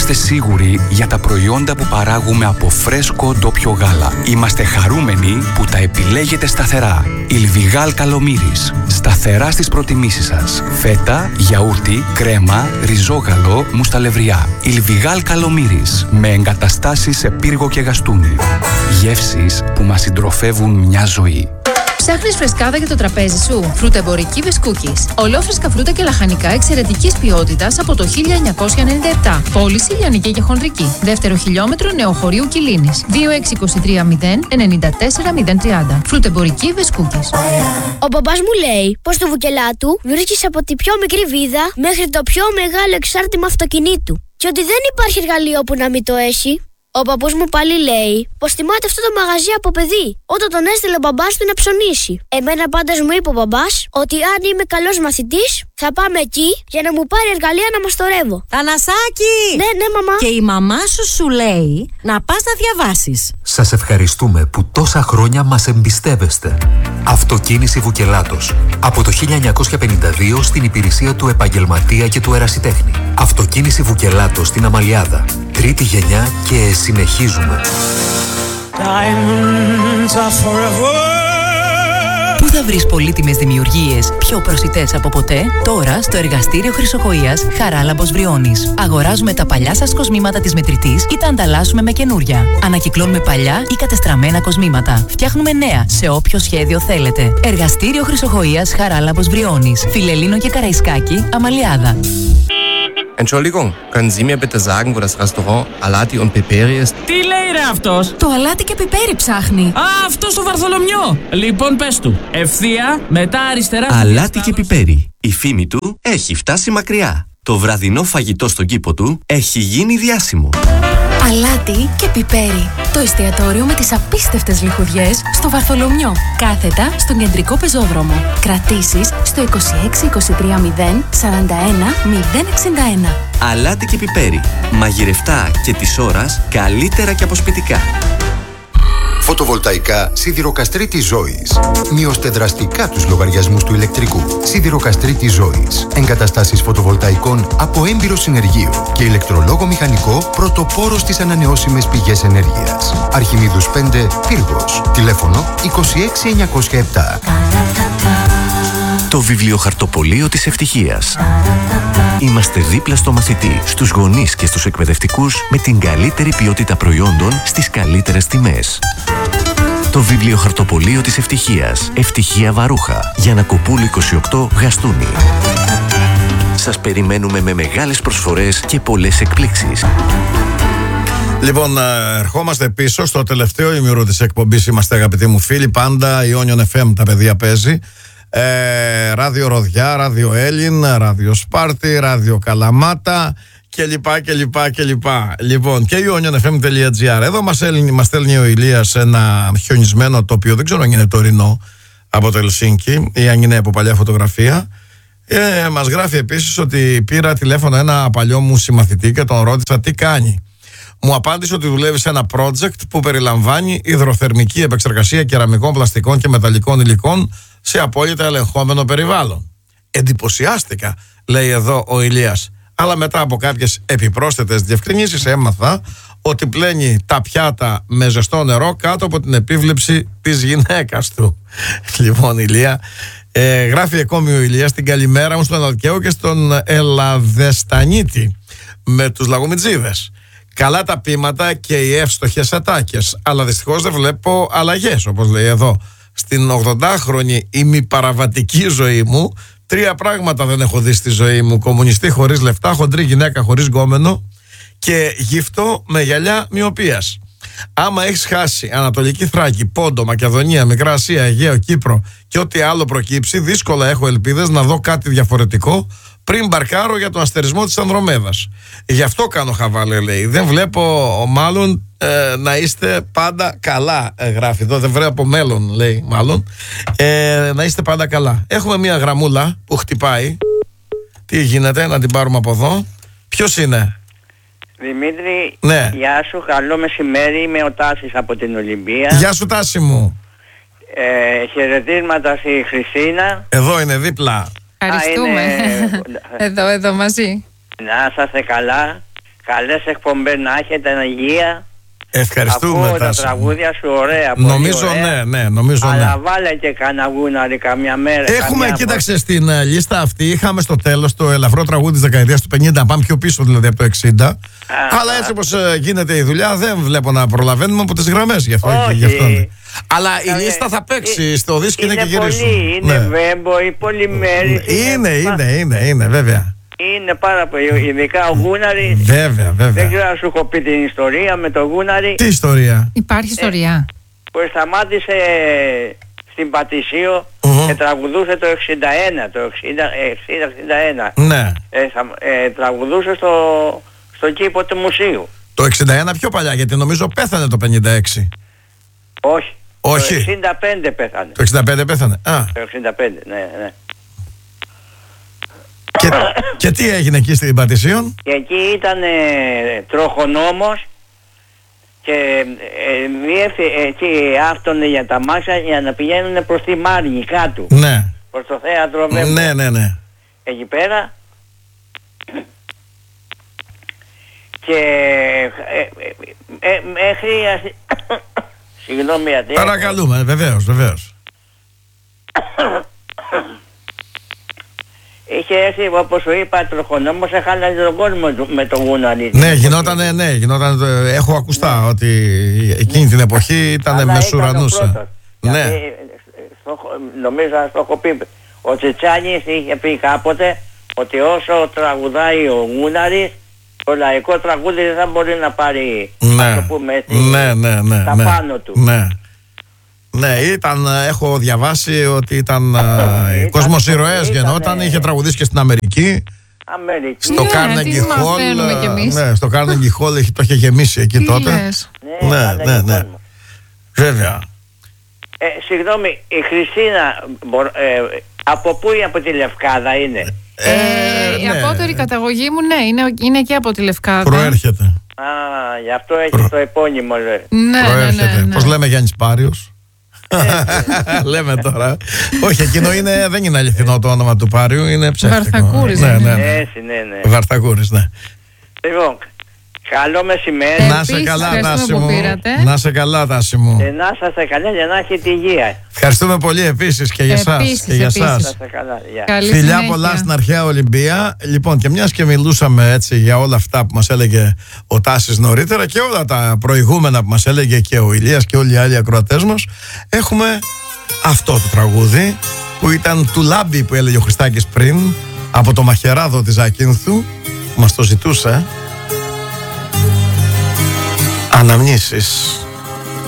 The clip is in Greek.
Είμαστε σίγουροι για τα προϊόντα που παράγουμε από φρέσκο ντόπιο γάλα. Είμαστε χαρούμενοι που τα επιλέγετε σταθερά. Ιλβιγάλ Καλομύρης. Σταθερά στις προτιμήσεις σας. Φέτα, γιαούρτι, κρέμα, ριζόγαλο, μουσταλευριά. Ιλβιγάλ Καλομύρης. Με εγκαταστάσεις σε Πύργο και Γαστούνι. Γεύσεις που μας συντροφεύουν μια ζωή. Ψάχνεις φρεσκάδα για το τραπέζι σου? Φρουτεμπορική Βεσκούκης. Ολόφρεσκα φρούτα και λαχανικά εξαιρετικής ποιότητας από το 1997. Πώληση λιανική και χονδρική. Δεύτερο χιλιόμετρο Νεοχωρίου Κιλίνης. 2623 094 030. Φρουτεμπορική Βεσκούκης. Ο μπαμπάς μου λέει πως το βουκελάτου βρίσκεις από τη πιο μικρή βίδα μέχρι το πιο μεγάλο εξάρτημα αυτοκινήτου. Και ότι δεν υπάρχει εργαλείο που να μην το έχει. Ο παππούς μου πάλι λέει πως θυμάται αυτό το μαγαζί από παιδί, όταν τον έστειλε ο μπαμπάς του να ψωνίσει. Εμένα πάντως μου είπε ο μπαμπάς ότι αν είμαι καλός μαθητής, θα πάμε εκεί για να μου πάρει εργαλεία να μαστορεύω. Θανασάκη! Ναι, μαμά. Και η μαμά σου λέει να πας να διαβάσεις. Σας ευχαριστούμε που τόσα χρόνια μας εμπιστεύεστε. Αυτοκίνηση Βουκελάτος. Από το 1952 στην υπηρεσία του επαγγελματία και του ερασιτέχνη. Αυτοκίνηση Βουκελάτος στην Αμαλιάδα. Τρίτη γενιά και συνεχίζουμε. Πού θα βρεις πολύτιμες δημιουργίες πιο προσιτές από ποτέ? Τώρα στο εργαστήριο Χρυσοκοΐας Χαράλαμπος Βριώνης. Αγοράζουμε τα παλιά σας κοσμήματα της μετρητής ή τα ανταλλάσσουμε με καινούρια. Ανακυκλώνουμε παλιά ή κατεστραμμένα κοσμήματα. Φτιάχνουμε νέα σε όποιο σχέδιο θέλετε. Εργαστήριο Χρυσοκοΐας Χαράλαμπος Βριώνης. Φιλελλήνο και Καραϊσκάκη, Αμαλιάδα. Entschuldigung, können Sie mir bitte sagen, wo das Restaurant Alati und Piperi ist? Τι λέει ρε αυτός? Το αλάτι και πιπέρι ψάχνει. Α, αυτό στο Βαρθολομιό. Λοιπόν, πες του. Ευθεία, μετά αριστερά. Αλάτι και πιπέρι. Η φήμη του έχει φτάσει μακριά. Το βραδινό φαγητό στον κήπο του έχει γίνει διάσημο. Αλάτι και πιπέρι. Το εστιατόριο με τις απίστευτες λιχουδιές στο Βαρθολομιό. Κάθετα στον κεντρικό πεζόδρομο. Κρατήσεις στο 2623 041 061. Αλάτι και πιπέρι. Μαγειρευτά και της ώρας καλύτερα και αποσπιτικά. Φωτοβολταϊκά Σιδηροκαστρίτης Ζώης. Μειώστε δραστικά τους λογαριασμούς του ηλεκτρικού. Σιδηροκαστρίτης Ζώης. Εγκαταστάσεις φωτοβολταϊκών από έμπειρο συνεργείο και ηλεκτρολόγο μηχανικό πρωτοπόρο στις ανανεώσιμες πηγές ενέργειας. Αρχιμίδους 5, Πύργος. Τηλέφωνο 26907. Το βιβλιοχαρτοπωλείο της ευτυχίας. Είμαστε δίπλα στο μαθητή, στους γονείς και στους εκπαιδευτικούς με την καλύτερη ποιότητα προϊόντων στις καλύτερες τιμές. Το βιβλιοχαρτοπωλείο της ευτυχίας. Ευτυχία Βαρούχα. Γιαννακοπούλου 28, Γαστούνι. Σας περιμένουμε με μεγάλες προσφορές και πολλές εκπλήξεις. Λοιπόν, ερχόμαστε πίσω στο τελευταίο ημίωρο της εκπομπής. Είμαστε, αγαπητοί μου φίλοι, πάντα η Onion FM τα παιδιά παίζει. Ράδιο Ροδιά, Ράδιο Έλλην, Ράδιο Σπάρτη, Ράδιο Καλαμάτα κλπ. Λοιπόν, και η onionfm.gr. Εδώ μας στέλνει ο Ηλίας ένα χιονισμένο τοπίο, δεν ξέρω αν είναι τωρινό από το Ελσίνκι ή αν είναι από παλιά φωτογραφία. Μας γράφει επίσης ότι πήρα τηλέφωνο ένα παλιό μου συμμαθητή και τον ρώτησα τι κάνει. Μου απάντησε ότι δουλεύει σε ένα project που περιλαμβάνει υδροθερμική επεξεργασία κεραμικών, πλαστικών και μεταλλικών υλικών σε απόλυτα ελεγχόμενο περιβάλλον. Εντυπωσιάστηκα, λέει εδώ ο Ηλίας. Αλλά μετά από κάποιες επιπρόσθετες διευκρινήσεις έμαθα ότι πλένει τα πιάτα με ζεστό νερό κάτω από την επίβλεψη της γυναίκας του. Λοιπόν, Ηλία, γράφει ακόμη ο Ηλίας την καλημέρα μου στον Αλκαίο και στον Ελλαδεστανίτη με τους Λαγομιτζίδες. Καλά τα πείματα και οι εύστοχες ατάκες, αλλά δυστυχώς δεν βλέπω αλλαγές, όπως λέει εδώ. Στην 80χρονη ημιπαραβατική ζωή μου, 3 πράγματα δεν έχω δει στη ζωή μου: κομμουνιστή χωρίς λεφτά, χοντρή γυναίκα χωρίς γκόμενο και γύφτο με γυαλιά μοιοπίας. Άμα έχεις χάσει Ανατολική Θράκη, Πόντο, Μακεδονία, Μικρά Ασία, Αιγαίο, Κύπρο και ό,τι άλλο προκύψει, δύσκολα έχω ελπίδες να δω κάτι διαφορετικό πριν μπαρκάρω για τον αστερισμό της Ανδρομέδας. Γι' αυτό κάνω χαβάλε, λέει. Δεν βλέπω μάλλον να είστε πάντα καλά, γράφει εδώ. Δεν βλέπω μέλλον, λέει, μάλλον. Να είστε πάντα καλά. Έχουμε μια γραμμούλα που χτυπάει. Τι γίνεται, να την πάρουμε από εδώ. Ποιος είναι? Δημήτρη, ναι. Γεια σου, καλό μεσημέρι, είμαι ο Τάσης από την Ολυμπία. Γεια σου, Τάση μου. Χαιρετίσματα στη Χριστίνα. Εδώ είναι δίπλα. Ευχαριστούμε. Εδώ μαζί. Να είσαστε καλά. καλές εκπομπές να έχετε, υγεία. Ευχαριστούμε. Ακούω τα τραγούδια σου ωραία. Νομίζω ωραία. νομίζω αλλά βάλε και κανένα γούναρι καμιά μέρα. Έχουμε, κοίταξε, στην λίστα αυτή είχαμε στο τέλος το ελαφρό τραγούδι της δεκαετίας του 50, να πάμε πιο πίσω δηλαδή από το 60. Αλλά έτσι όπως γίνεται η δουλειά δεν βλέπω να προλαβαίνουμε από τις γραμμές. Γι' αυτό. Αλλά η λίστα θα παίξει στο δίσκο και γυρίσουν. Είναι Βέμπο, η Πολυμέρη. Είναι βέβαια. Είναι πάρα πολύ, ειδικά ο Γούναρη. Βέβαια. Δεν ξέρω αν σου έχω πει την ιστορία με το Γούναρη. Τι ιστορία? Υπάρχει ιστορία. Που σταμάτησε στην Πατησίο και τραγουδούσε το 61, το 60-61. Ναι. Τραγουδούσε στο κήπο του μουσείου. Το 61 πιο παλιά, γιατί νομίζω πέθανε το 56. Όχι. Όχι. Το 65 πέθανε. Το 65 πέθανε. Το 65, ναι. Και τι έγινε εκεί στην Πατησίων? Και εκεί ήταν τροχονόμος και εκεί άφτωνε για τα μάξια για να πηγαίνουν προς τη Μάρνη κάτω. Ναι. Προς το θέατρο Βέμπο. Ναι. Εκεί πέρα. Και μέχρι... Συγγνώμη γιατί... Παρακαλούμε, βεβαίως. Είχε έρθει, όπως σου είπα, τροχονόμος, έχαλανε τον κόσμο με το Γούναρη. Ναι, γινόταν. Έχω ακουστά ότι εκείνη την εποχή ήταν μεσουρανούς. Ναι. Νομίζω να το έχω πει. Ο Τσιτσάνης είχε πει κάποτε ότι όσο τραγουδάει ο Γούναρης, το λαϊκό τραγούδι δεν θα μπορεί να πάρει, να το πούμε έτσι, τα πάνω του. Ναι, έχω διαβάσει ότι ήταν κόσμος ηρωές γεννόταν, είχε τραγουδίσει και στην Αμερική. Στο Carnegie Hall. Ναι, στο Carnegie Hall το είχε γεμίσει εκεί τότε. Ναι. Βέβαια. Συγγνώμη, η Χριστίνα από πού είναι? Από τη Λευκάδα είναι? Η απότερη καταγωγή μου, ναι, είναι και από τη Λευκάδα. Προέρχεται. Γι' αυτό έχει το επώνυμο. Προέρχεται. Πώς λέμε Γιάννης Πάριος? Λέμε τώρα. Όχι, εκείνο δεν είναι αληθινό το όνομα του Πάριου, είναι ψεύτικο. Βαρθακούρης. Ναι. Βαρθακούρης, ναι. Λοιπόν, καλό μεσημέρι. Να σε καλά, Τάση μου. Να σε καλά, Τάση μου. Να είστε καλά για να έχετε υγεία. Ευχαριστούμε πολύ επίσης και για εσάς και για εσάς. Φιλιά πολλά στην αρχαία Ολυμπία. Λοιπόν, και μιας και μιλούσαμε έτσι για όλα αυτά που μας έλεγε ο Τάσης νωρίτερα και όλα τα προηγούμενα που μας έλεγε και ο Ηλίας και όλοι οι άλλοι ακροατές μας, έχουμε αυτό το τραγούδι που ήταν του Λάμπη που έλεγε ο Χριστάκης πριν, από το Μαχαιράδο της Ακίνθου, που μας το ζητούσε. Αναμνήσεις.